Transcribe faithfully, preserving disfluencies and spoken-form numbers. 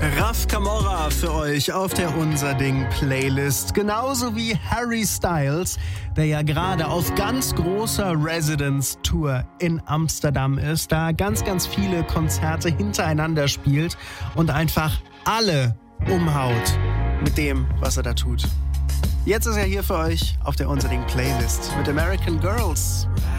Raf Camora für euch auf der Unser Ding Playlist. Genauso wie Harry Styles, der ja gerade auf ganz großer Residence-Tour in Amsterdam ist, da ganz, ganz viele Konzerte hintereinander spielt und einfach alle umhaut mit dem, was er da tut. Jetzt ist er hier für euch auf der Unser Ding Playlist mit American Girls.